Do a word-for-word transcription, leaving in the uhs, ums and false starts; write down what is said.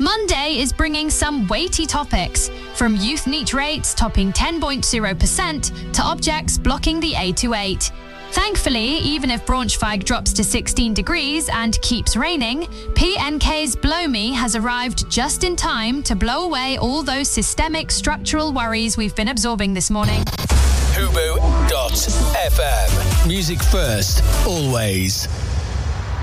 Monday is bringing some weighty topics, from youth NEET rates topping ten point zero percent to objects blocking the A twenty-eight. Thankfully, even if Braunschweig drops to sixteen degrees and keeps raining, P N K's Blow Me has arrived just in time to blow away all those systemic structural worries we've been absorbing this morning. Hubu dot F M. Music first, always.